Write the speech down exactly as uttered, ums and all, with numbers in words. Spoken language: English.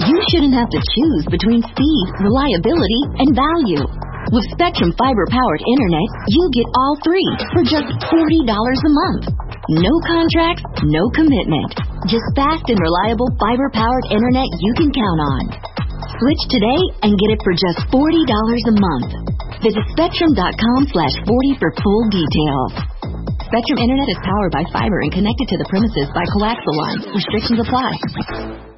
you shouldn't have to choose between speed, reliability, and value. With Spectrum fiber-powered internet, you get all three for just forty dollars a month. No contracts, no commitment. Just fast and reliable fiber-powered internet you can count on. Switch today and get it for just forty dollars a month. Visit Spectrum.com slash 40 for full details. Spectrum Internet is powered by fiber and connected to the premises by coaxial lines. Restrictions apply.